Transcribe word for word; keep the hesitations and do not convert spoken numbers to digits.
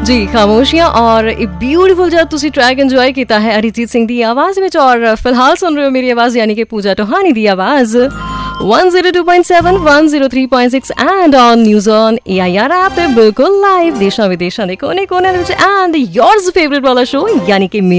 ਜੀ ਖਾਮੋਸ਼ੀਆਂ ਔਰ ਇਹ ਬਿਊਟੀਫੁਲ ਜਿਹਾ ਤੁਸੀਂ ਟਰੈਕ ਇੰਜੋਏ ਕੀਤਾ ਹੈ ਅਰੀਜੀਤ ਸਿੰਘ ਦੀ ਆਵਾਜ਼ ਵਿੱਚ ਔਰ ਫਿਲਹਾਲ ਸੁਣ ਰਹੇ ਹੋ ਮੇਰੀ ਆਵਾਜ਼ ਯਾਨੀ ਕਿ ਪੂਜਾ ਟੋਹਾਨੀ ਦੀ ਆਵਾਜ਼ one oh two point seven, one oh three point six and on News on A I R app ਤੇ ਬਿਲਕੁਲ ਲਾਈਵ ਦੇਸ਼ਾਂ ਵਿਦੇਸ਼ਾਂ ਦੇ ਕੋਨੇ ਕੋਨੇ ਦੇ ਵਿੱਚ and yours favorite ਵਾਲਾ ਸ਼ੋ ਯਾਨੀ ਕਿ